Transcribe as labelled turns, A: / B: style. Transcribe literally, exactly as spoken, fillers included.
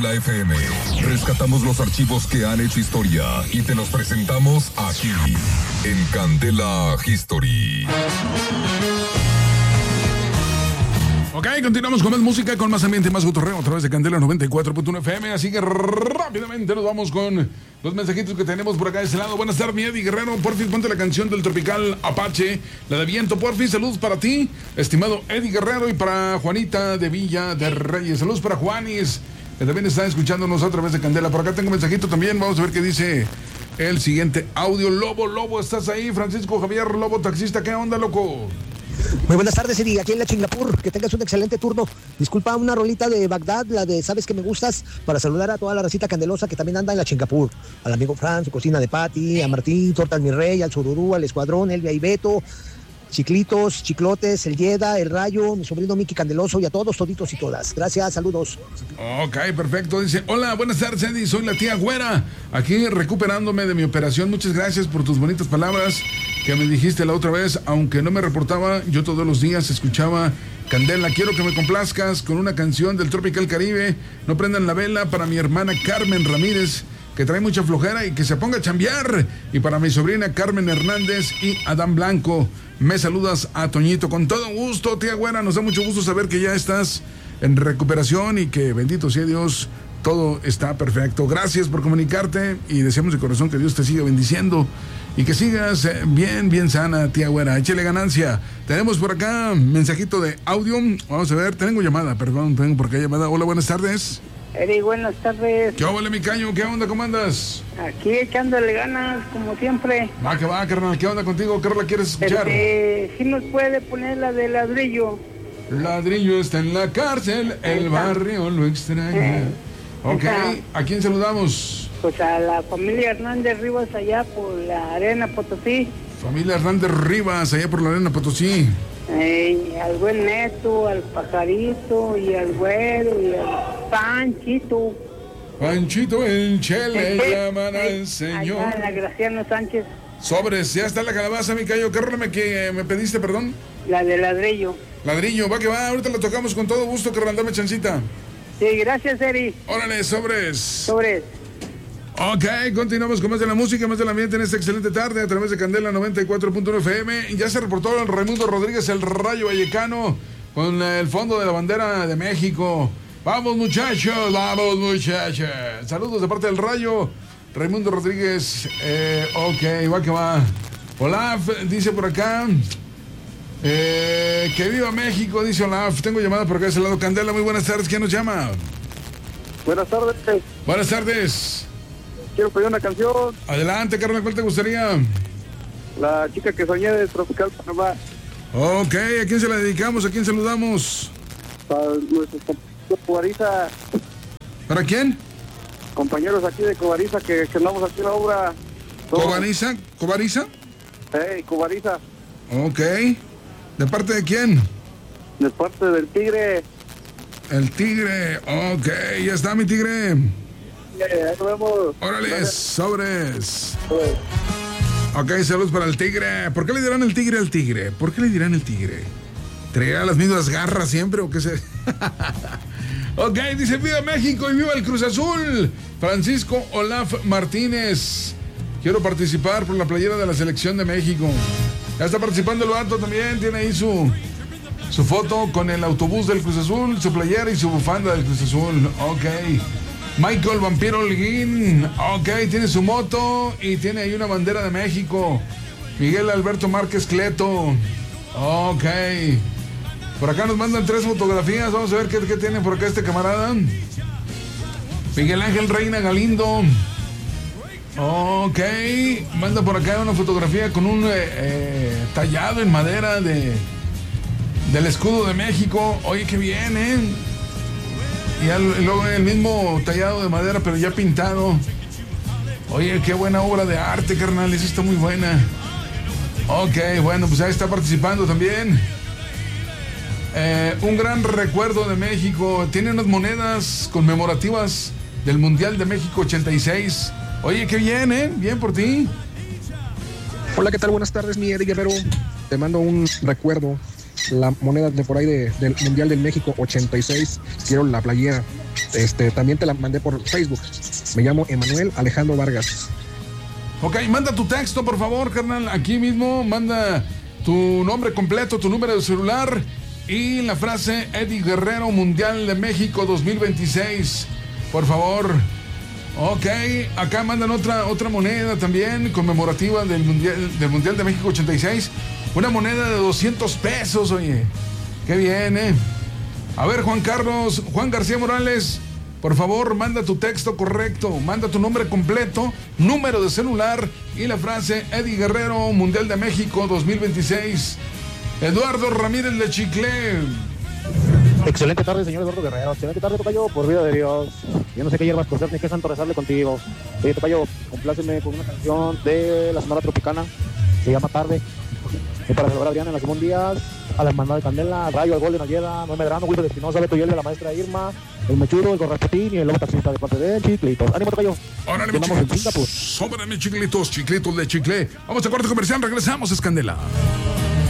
A: Candela F M. Rescatamos los archivos que han hecho historia y te los presentamos aquí, en Candela History.
B: Ok, continuamos con más música, con más ambiente, más cotorreo a través de Candela noventa y cuatro punto uno F M. Así que rápidamente nos vamos con los mensajitos que tenemos por acá de ese lado. Buenas tardes, mi Eddie Guerrero. Porfis, ponte la canción del Tropical Apache, la de Viento. Porfis, saludos para ti, estimado Eddie Guerrero, y para Juanita de Villa de Reyes. Saludos para Juanis, que también está escuchándonos a través de Candela. Por acá tengo un mensajito también. Vamos a ver qué dice el siguiente audio. Lobo, Lobo, ¿estás ahí? Francisco Javier Lobo, taxista. ¿Qué onda, loco?
C: Muy buenas tardes, Eddie, aquí en la Chingapur. Que tengas un excelente turno. Disculpa, una rolita de Bagdad, la de Sabes que me gustas, para saludar a toda la racita candelosa que también anda en la Chingapur. Al amigo Fran, su cocina de Pati, a Martín, Tortas Mi Rey, al Sururú, al Escuadrón, Elvia y Beto, Chiclitos, Chiclotes, el Yeda, el Rayo, mi sobrino Miki Candeloso y a todos, toditos y todas. Gracias, saludos.
B: Ok, perfecto. Dice, hola, buenas tardes, Eddie, soy la tía Güera, aquí recuperándome de mi operación. Muchas gracias por tus bonitas palabras que me dijiste la otra vez. Aunque no me reportaba, yo todos los días escuchaba Candela. Quiero que me complazcas con una canción del Tropical Caribe. No prendan la vela, para mi hermana Carmen Ramírez, que trae mucha flojera y que se ponga a chambear. Y para mi sobrina Carmen Hernández y Adán Blanco. Me saludas a Toñito. Con todo gusto, tía Güera. Nos da mucho gusto saber que ya estás en recuperación y que, bendito sea Dios, todo está perfecto. Gracias por comunicarte y deseamos de corazón que Dios te siga bendiciendo y que sigas bien, bien sana, tía Güera. Échale ganancia. Tenemos por acá un mensajito de audio. Vamos a ver, tengo llamada, perdón, tengo por acá llamada. Hola, buenas tardes.
D: Eri, buenas tardes.
B: ¿Qué onda, mi caño? ¿Qué onda? ¿Cómo andas?
D: Aquí echándole ganas, como siempre.
B: Va, que va, carnal. ¿Qué onda contigo? ¿Qué rola quieres escuchar?
D: Este, ¿sí nos puede poner la de Ladrillo?
B: Ladrillo está en la cárcel, el barrio lo extraña.
D: Eh,
B: ok,
D: está.
B: ¿a quién saludamos?
D: Pues a la familia Hernández Rivas allá por la Arena Potosí.
B: Familia Hernández Rivas, allá por la Arena Potosí.
D: Eh, al buen Neto, al Pajarito y al Güero y al Panchito.
B: Panchito el Che le
D: Eh,
B: llaman
D: eh,
B: al señor.
D: Allá en la Graciano Sánchez.
B: Sobres, ya está la calabaza, mi caño. ¿Qué rola me, que, me pediste, perdón?
D: La de Ladrillo.
B: Ladrillo, va que va, ahorita la tocamos con todo gusto, carnal, dame chancita.
D: Sí, gracias, Eri.
B: Órale, sobres.
D: Sobres.
B: Ok, continuamos con más de la música, más del ambiente en esta excelente tarde a través de Candela noventa y cuatro punto uno F M. Ya se reportó el Raimundo Rodríguez, el Rayo Vallecano, con el fondo de la bandera de México. Vamos, muchachos, vamos, muchachos. Saludos de parte del Rayo. Raimundo Rodríguez, eh, ok, va que va. Olaf dice por acá, eh, que viva México, dice Olaf. Tengo llamada por acá de ese lado. Candela, muy buenas tardes, ¿quién nos llama?
E: Buenas tardes.
B: Buenas tardes.
E: Quiero pedir una canción.
B: Adelante, carnal, ¿cuál te gustaría?
E: La chica que soñé de Tropical Panamá.
B: Ok, ¿a quién se la dedicamos? ¿A quién saludamos?
E: Para nuestros compañeros de Cobariza.
B: ¿Para quién?
E: Compañeros aquí de Cobariza que, que andamos aquí en la obra.
B: ¿Cobariza? ¿Cobariza?
E: Hey, Cobariza.
B: Ok. ¿De parte de quién?
E: De parte del Tigre.
B: El Tigre. Ok, ya está mi Tigre.
E: Yeah, ahí nos vemos.
B: Órale,
E: Gracias.
B: sobres.
E: Pues.
B: Ok, saludos para el Tigre. ¿Por qué le dirán el Tigre al Tigre? ¿Por qué le dirán el Tigre? ¿Traerá las mismas garras siempre o qué sé? Ok, dice viva México y viva el Cruz Azul. Francisco Olaf Martínez. Quiero participar por la playera de la selección de México. Ya está participando el vato también. Tiene ahí su, su foto con el autobús del Cruz Azul, su playera y su bufanda del Cruz Azul. Ok. Michael Vampiro Holguín. Ok, tiene su moto y tiene ahí una bandera de México. Miguel Alberto Márquez Cleto. Ok. Por acá nos mandan tres fotografías. Vamos a ver qué, qué tiene por acá este camarada. Miguel Ángel Reina Galindo. Ok. Manda por acá una fotografía con un eh, eh, tallado en madera de del escudo de México. Oye, qué bien, ¿eh? Y, al, y luego el mismo tallado de madera, pero ya pintado. Oye, qué buena obra de arte, carnal. Esa está muy buena. Ok, bueno, pues ahí está participando también. Eh, un gran recuerdo de México. Tiene unas monedas conmemorativas del Mundial de México ochenta y seis. Oye, qué bien, ¿eh? Bien por ti.
F: Hola, ¿qué tal? Buenas tardes, mi Eddie Guerrero. Te mando un recuerdo. La moneda de por ahí de, del Mundial de México ochenta y seis. Quiero la playera. Este, también te la mandé por Facebook. Me llamo Emanuel Alejandro Vargas.
B: Ok, manda tu texto, por favor, carnal. Aquí mismo, manda tu nombre completo, tu número de celular y la frase Eddie Guerrero Mundial de México dos mil veintiséis. Por favor. Ok, acá mandan otra, otra moneda también conmemorativa del Mundial, del Mundial de México ochenta y seis. Una moneda de doscientos pesos, oye. Qué bien, ¿eh? A ver, Juan Carlos, Juan García Morales, por favor, manda tu texto correcto, manda tu nombre completo, número de celular y la frase Eddie Guerrero Mundial de México dos mil veintiséis. Eduardo Ramírez de Chiclé.
G: Excelente tarde, señor Eduardo Guerrero. Excelente tarde, tocayo, por vida de Dios. Yo no sé qué hierbas coser ni qué santo rezarle contigo. Oye, tocayo, compláceme con una canción de la Sonora Tropicana. Se llama Tarde. Y para celebrar a Adriana, en la Simón Díaz, a la Hermandad de Candela, al Rayo, al Gol de Nayeda, Noé Medrano, Wilber Espinosa, Beto Yel de la maestra Irma, el Mechudo, el Gorrachotín y el Lobo Taxista de parte de Chiclitos. ¡Ánimo, tocayo!
B: Ahora ánimo, chiclitos. Sóbrame, chiclitos, chiclitos de Chiclé. Vamos a corte comercial, regresamos, es Candela.